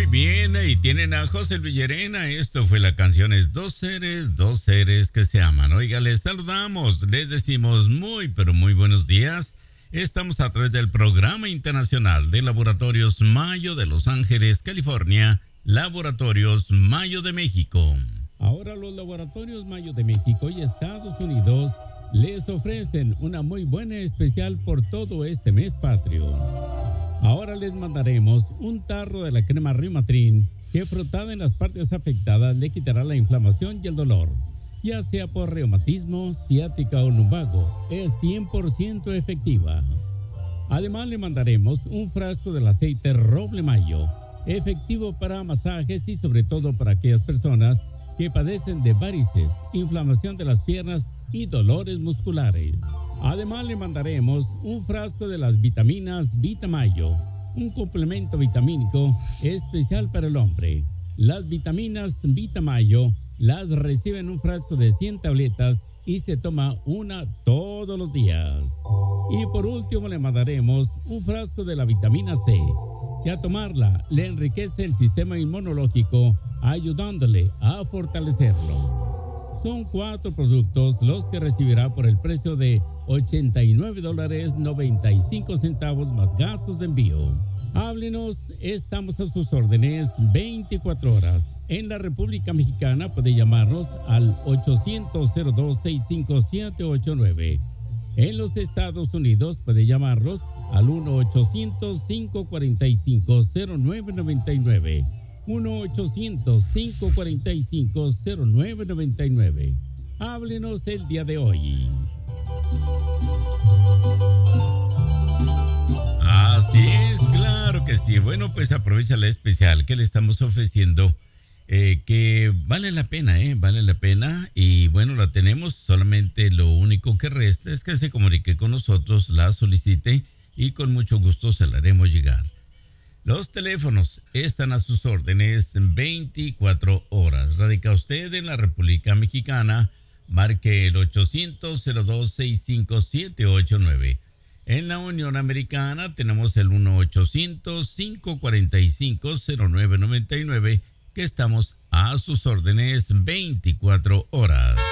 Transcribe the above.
bien, ahí tienen a José Villarena. Esto fue la canción es dos seres que se aman. Oiga, les saludamos, les decimos muy, pero muy buenos días. Estamos a través del Programa Internacional de Laboratorios Mayo de Los Ángeles, California, Laboratorios Mayo de México. Ahora los Laboratorios Mayo de México y Estados Unidos les ofrecen una muy buena especial por todo este mes patrio. Ahora les mandaremos un tarro de la crema Rimatrin que frotada en las partes afectadas le quitará la inflamación y el dolor, ya sea por reumatismo, ciática o lumbago. Es 100% efectiva. Además le mandaremos un frasco del aceite Roble Mayo, efectivo para masajes y sobre todo para aquellas personas que padecen de varices, inflamación de las piernas y dolores musculares. Además le mandaremos un frasco de las vitaminas Vitamayo, un complemento vitamínico especial para el hombre. Las vitaminas Vitamayo las recibe en un frasco de 100 tabletas y se toma una todos los días. Y por último le mandaremos un frasco de la vitamina C, que a tomarla le enriquece el sistema inmunológico, ayudándole a fortalecerlo. Son 4 productos los que recibirá por el precio de $89.95 más gastos de envío. Háblenos, estamos a sus órdenes 24 horas. En la República Mexicana puede llamarnos al 800-02-65789. En los Estados Unidos puede llamarlos al 1-800-545-0999. 1-800-545-0999. Háblenos el día de hoy. Así es, claro que sí. Bueno, pues aprovecha la especial que le estamos ofreciendo, que vale la pena, vale la pena. Y bueno, la tenemos, solamente lo único que resta es que se comunique con nosotros, la solicite y con mucho gusto se la haremos llegar. Los teléfonos están a sus órdenes 24 horas. Radica usted en la República Mexicana, marque el 800-02-65789. En la Unión Americana tenemos el 1-800-545-0999, que estamos a sus órdenes 24 horas.